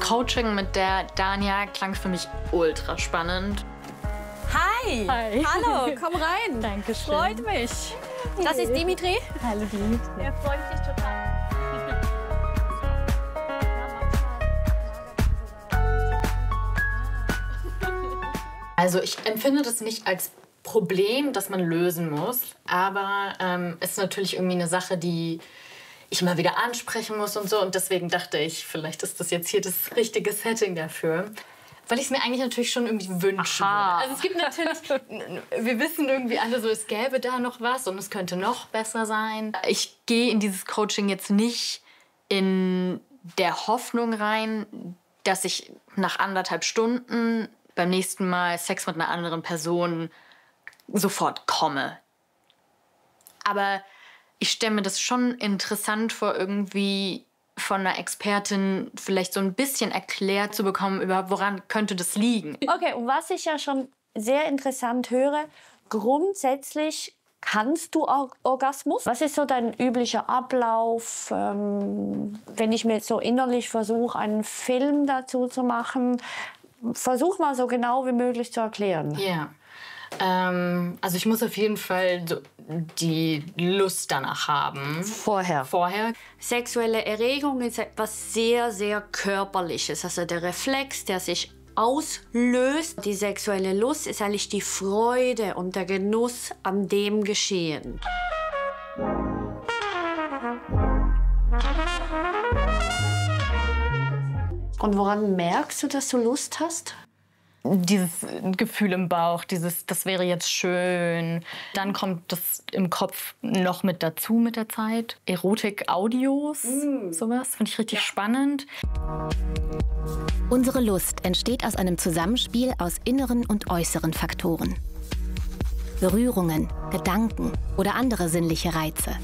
Coaching mit der Dania klang für mich ultra spannend. Hi! Hi. Hallo, komm rein. Dankeschön. Freut mich. Das ist Dimitri. Hallo Dimitri. Er freut sich total. Also ich empfinde das nicht als Problem, das man lösen muss, aber es ist natürlich irgendwie eine Sache, die ich immer wieder ansprechen muss und so. Und deswegen dachte ich, vielleicht ist das jetzt hier das richtige Setting dafür. Weil ich es mir eigentlich natürlich schon irgendwie wünschen würde. Also es gibt natürlich, wir wissen irgendwie alle so, es gäbe da noch was und es könnte noch besser sein. Ich gehe in dieses Coaching jetzt nicht in der Hoffnung rein, dass ich nach 1,5 Stunden beim nächsten Mal Sex mit einer anderen Person sofort komme. Aber ich stelle mir das schon interessant vor, irgendwie von einer Expertin vielleicht so ein bisschen erklärt zu bekommen, über woran könnte das liegen. Okay, und was ich ja schon sehr interessant höre, grundsätzlich kannst du Orgasmus. Was ist so dein üblicher Ablauf, wenn ich mir so innerlich versuche, einen Film dazu zu machen? Versuch mal so genau wie möglich zu erklären. Ja. Also ich muss auf jeden Fall so die Lust danach haben. Vorher. Sexuelle Erregung ist etwas sehr, sehr Körperliches. Also der Reflex, der sich auslöst. Die sexuelle Lust ist eigentlich die Freude und der Genuss an dem Geschehen. Und woran merkst du, dass du Lust hast? Dieses Gefühl im Bauch, das wäre jetzt schön. Dann kommt das im Kopf noch mit dazu mit der Zeit. Erotik-Audios, sowas, finde ich richtig spannend. Unsere Lust entsteht aus einem Zusammenspiel aus inneren und äußeren Faktoren. Berührungen, Gedanken oder andere sinnliche Reize.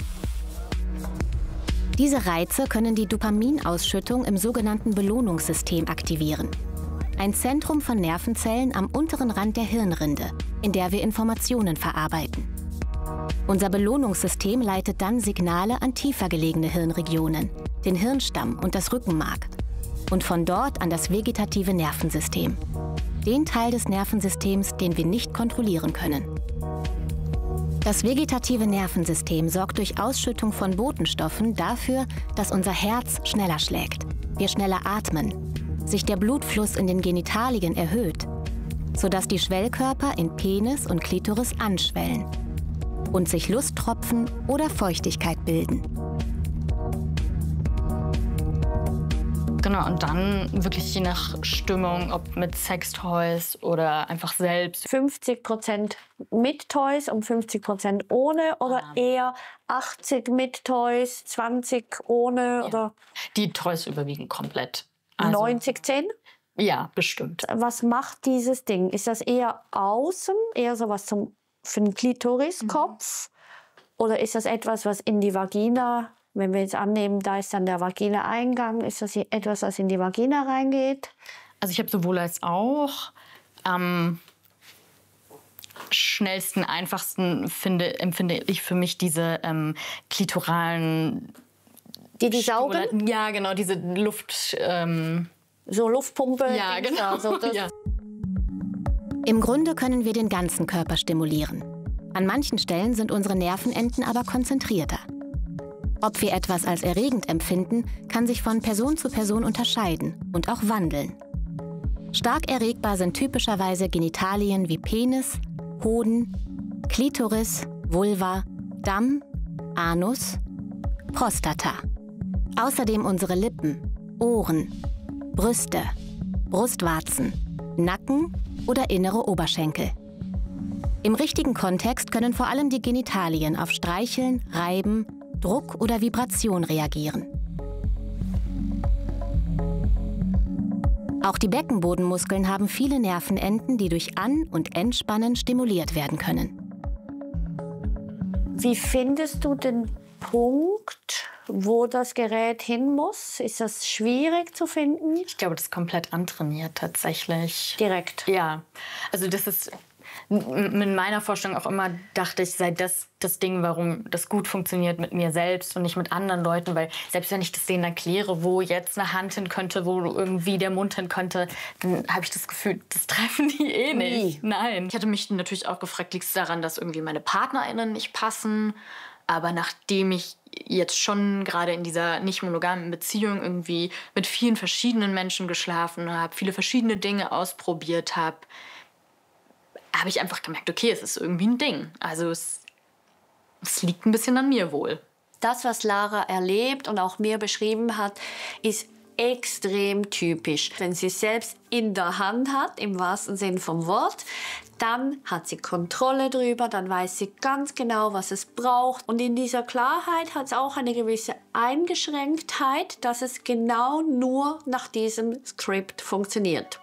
Diese Reize können die Dopaminausschüttung im sogenannten Belohnungssystem aktivieren. Ein Zentrum von Nervenzellen am unteren Rand der Hirnrinde, in der wir Informationen verarbeiten. Unser Belohnungssystem leitet dann Signale an tiefer gelegene Hirnregionen, den Hirnstamm und das Rückenmark, und von dort an das vegetative Nervensystem, den Teil des Nervensystems, den wir nicht kontrollieren können. Das vegetative Nervensystem sorgt durch Ausschüttung von Botenstoffen dafür, dass unser Herz schneller schlägt, wir schneller atmen, sich der Blutfluss in den Genitalien erhöht, sodass die Schwellkörper in Penis und Klitoris anschwellen und sich Lusttropfen oder Feuchtigkeit bilden. Genau, und dann wirklich je nach Stimmung, ob mit Sextoys oder einfach selbst. 50% mit Toys und 50% ohne oder eher 80 mit Toys, 20 ohne oder Die Toys überwiegen komplett. 90-10? Ja, bestimmt. Was macht dieses Ding? Ist das eher außen, eher so was für den Klitoriskopf? Oder ist das etwas, was in die Vagina, wenn wir jetzt annehmen, da ist dann der Vagina-Eingang, ist das etwas, was in die Vagina reingeht? Also ich habe sowohl als auch. Am schnellsten, einfachsten empfinde ich für mich diese klitoralen... Die saugen? Ja, genau, diese Luft... so Luftpumpe? Ja, genau. So, ja. Im Grunde können wir den ganzen Körper stimulieren. An manchen Stellen sind unsere Nervenenden aber konzentrierter. Ob wir etwas als erregend empfinden, kann sich von Person zu Person unterscheiden und auch wandeln. Stark erregbar sind typischerweise Genitalien wie Penis, Hoden, Klitoris, Vulva, Damm, Anus, Prostata. Außerdem unsere Lippen, Ohren, Brüste, Brustwarzen, Nacken oder innere Oberschenkel. Im richtigen Kontext können vor allem die Genitalien auf Streicheln, Reiben, Druck oder Vibration reagieren. Auch die Beckenbodenmuskeln haben viele Nervenenden, die durch An- und Entspannen stimuliert werden können. Wie findest du den Punkt, wo das Gerät hin muss? Ist das schwierig zu finden? Ich glaube, das ist komplett antrainiert tatsächlich. Direkt? Ja, also das ist mit meiner Vorstellung auch immer dachte ich, sei das Ding, warum das gut funktioniert mit mir selbst und nicht mit anderen Leuten. Weil selbst wenn ich das denen erkläre, wo jetzt eine Hand hin könnte, wo irgendwie der Mund hin könnte, dann habe ich das Gefühl, das treffen die eh nicht. Nein. Ich hatte mich natürlich auch gefragt, liegt es daran, dass irgendwie meine PartnerInnen nicht passen? Aber nachdem ich jetzt schon gerade in dieser nicht monogamen Beziehung irgendwie mit vielen verschiedenen Menschen geschlafen habe, viele verschiedene Dinge ausprobiert habe ich einfach gemerkt, okay, es ist irgendwie ein Ding. Also es liegt ein bisschen an mir wohl. Das, was Lara erlebt und auch mir beschrieben hat, ist extrem typisch. Wenn sie es selbst in der Hand hat, im wahrsten Sinn vom Wort, dann hat sie Kontrolle drüber, dann weiß sie ganz genau, was es braucht. Und in dieser Klarheit hat es auch eine gewisse Eingeschränktheit, dass es genau nur nach diesem Skript funktioniert.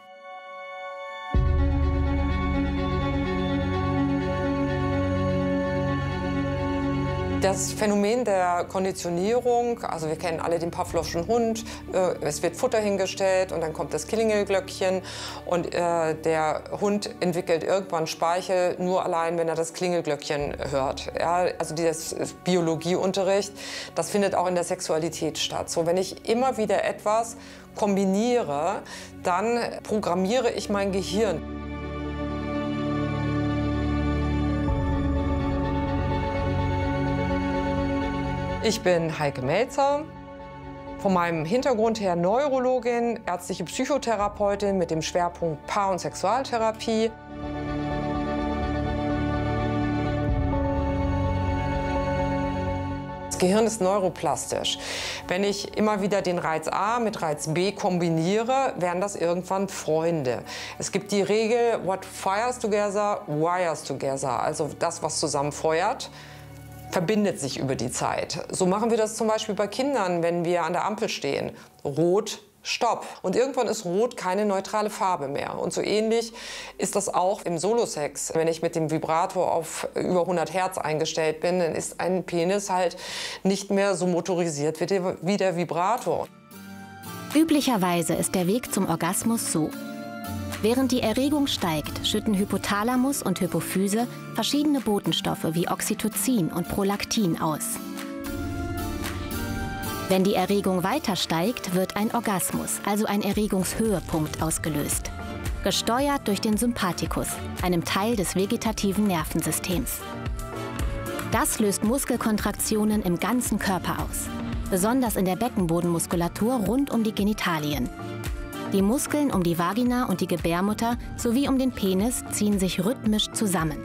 Das Phänomen der Konditionierung, also wir kennen alle den Pawlowschen Hund, es wird Futter hingestellt und dann kommt das Klingelglöckchen und der Hund entwickelt irgendwann Speichel nur allein, wenn er das Klingelglöckchen hört. Ja, also dieses Biologieunterricht, das findet auch in der Sexualität statt. So, wenn ich immer wieder etwas kombiniere, dann programmiere ich mein Gehirn. Ich bin Heike Melzer, von meinem Hintergrund her Neurologin, ärztliche Psychotherapeutin mit dem Schwerpunkt Paar- und Sexualtherapie. Das Gehirn ist neuroplastisch. Wenn ich immer wieder den Reiz A mit Reiz B kombiniere, werden das irgendwann Freunde. Es gibt die Regel, what fires together, wires together, also das, was zusammen feuert, verbindet sich über die Zeit. So machen wir das zum Beispiel bei Kindern, wenn wir an der Ampel stehen. Rot, Stopp. Und irgendwann ist Rot keine neutrale Farbe mehr. Und so ähnlich ist das auch im Solosex. Wenn ich mit dem Vibrator auf über 100 Hertz eingestellt bin, dann ist ein Penis halt nicht mehr so motorisiert wie der Vibrator. Üblicherweise ist der Weg zum Orgasmus so. Während die Erregung steigt, schütten Hypothalamus und Hypophyse verschiedene Botenstoffe wie Oxytocin und Prolaktin aus. Wenn die Erregung weiter steigt, wird ein Orgasmus, also ein Erregungshöhepunkt, ausgelöst. Gesteuert durch den Sympathikus, einem Teil des vegetativen Nervensystems. Das löst Muskelkontraktionen im ganzen Körper aus, besonders in der Beckenbodenmuskulatur rund um die Genitalien. Die Muskeln um die Vagina und die Gebärmutter sowie um den Penis ziehen sich rhythmisch zusammen.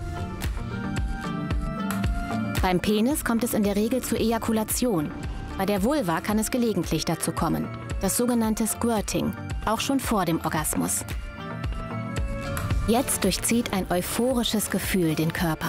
Beim Penis kommt es in der Regel zur Ejakulation. Bei der Vulva kann es gelegentlich dazu kommen. Das sogenannte Squirting, auch schon vor dem Orgasmus. Jetzt durchzieht ein euphorisches Gefühl den Körper.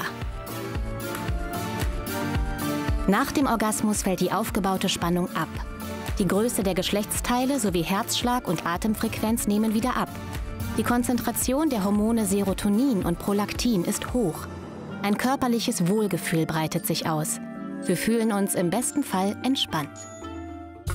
Nach dem Orgasmus fällt die aufgebaute Spannung ab. Die Größe der Geschlechtsteile sowie Herzschlag und Atemfrequenz nehmen wieder ab. Die Konzentration der Hormone Serotonin und Prolaktin ist hoch. Ein körperliches Wohlgefühl breitet sich aus. Wir fühlen uns im besten Fall entspannt.